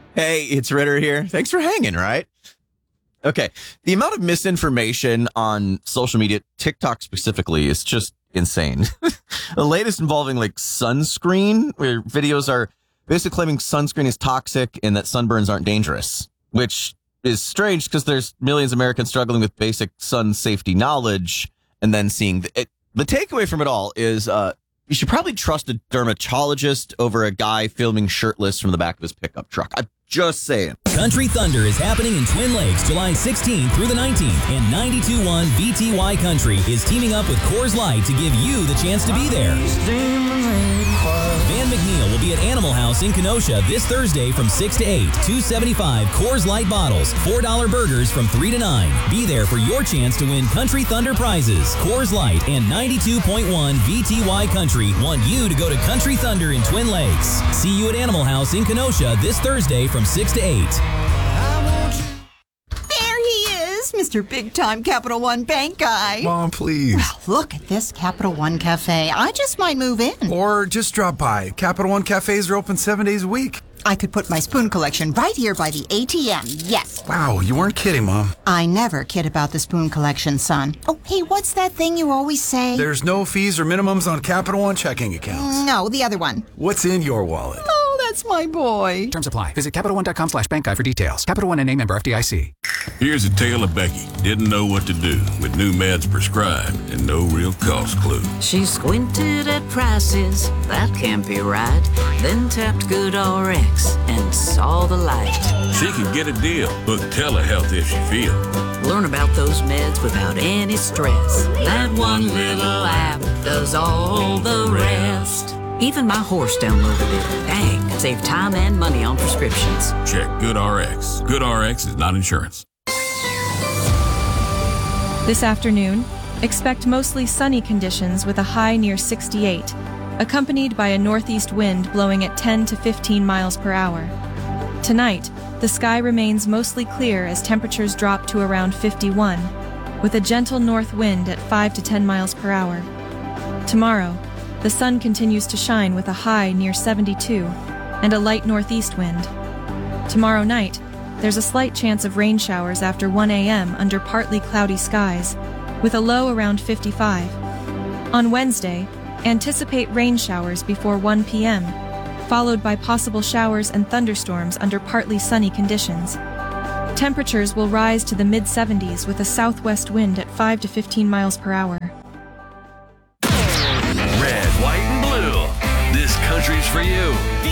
Hey, it's Ritter here. Thanks for hanging, right? Okay. The amount of misinformation on social media, TikTok specifically, is just insane. The latest involving like sunscreen, where videos are basically claiming sunscreen is toxic and that sunburns aren't dangerous, which is strange because there's millions of Americans struggling with basic sun safety knowledge. And then seeing the takeaway from it all is you should probably trust a dermatologist over a guy filming shirtless from the back of his pickup truck. I'm just saying. Country Thunder is happening in Twin Lakes July 16th through the 19th, and 92.1 VTY Country is teaming up with Coors Light to give you the chance to be there. Van McNeil will be at Animal House in Kenosha this Thursday from 6 to 8. $2.75 Coors Light bottles, $4 burgers from 3 to 9. Be there for your chance to win Country Thunder prizes. Coors Light and 92.1 VTY Country want you to go to Country Thunder in Twin Lakes. See you at Animal House in Kenosha this Thursday from 6 to 8. Mr. Big-Time Capital One Bank guy. Mom, please. Well, look at this Capital One Cafe. I just might move in. Or just drop by. Capital One Cafes are open 7 days a week. I could put my spoon collection right here by the ATM, yes. Wow, you weren't kidding, Mom. I never kid about the spoon collection, son. Oh, hey, what's that thing you always say? There's no fees or minimums on Capital One checking accounts. No, the other one. What's in your wallet? Oh, that's my boy. Terms apply. Visit CapitalOne.com/bank guide for details. Capital One and a member FDIC. Here's a tale of Becky. Didn't know what to do with new meds prescribed and no real cost clue. She squinted at prices, that can't be right. Then tapped GoodRx and saw the light. She could get a deal. Book telehealth if she feels. Learn about those meds without any stress. That one little app does all the rest. Even my horse downloaded it. Dang, save time and money on prescriptions. Check GoodRx. GoodRx is not insurance. This afternoon, expect mostly sunny conditions with a high near 68, accompanied by a northeast wind blowing at 10 to 15 miles per hour. Tonight, the sky remains mostly clear as temperatures drop to around 51, with a gentle north wind at 5 to 10 miles per hour. Tomorrow, the sun continues to shine with a high near 72 and a light northeast wind. Tomorrow night, there's a slight chance of rain showers after 1 a.m. under partly cloudy skies, with a low around 55. On Wednesday, anticipate rain showers before 1 p.m., followed by possible showers and thunderstorms under partly sunny conditions. Temperatures will rise to the mid-70s with a southwest wind at 5 to 15 miles per hour.